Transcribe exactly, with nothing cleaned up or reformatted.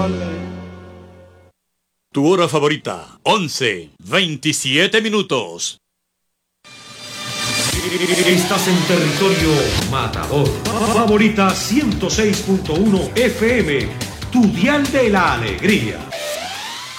Tu hora favorita, once, veintisiete minutos. Estás en territorio Matador. Favorita ciento seis punto uno F M, tu dial de la alegría.